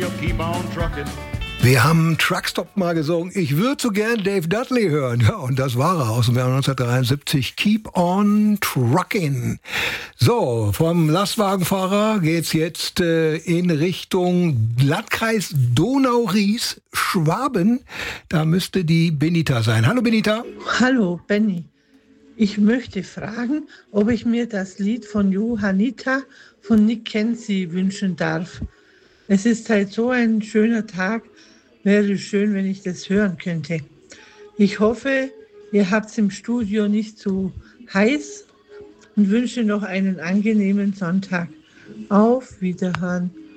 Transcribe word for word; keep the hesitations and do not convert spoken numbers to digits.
keep on trucking. Wir haben Truckstop mal gesungen. Ich würde so gern Dave Dudley hören. Ja, und das war er aus dem Jahr neunzehnhundertdreiundsiebzig. Keep on trucking. So, vom Lastwagenfahrer geht's jetzt äh, in Richtung Landkreis Donau-Ries, Schwaben. Da müsste die Benita sein. Hallo Benita. Hallo Benny. Ich möchte fragen, ob ich mir das Lied von Johannita von Nick Kenzie wünschen darf. Es ist halt so ein schöner Tag. Wäre schön, wenn ich das hören könnte. Ich hoffe, ihr habt es im Studio nicht zu heiß und wünsche noch einen angenehmen Sonntag. Auf Wiederhören.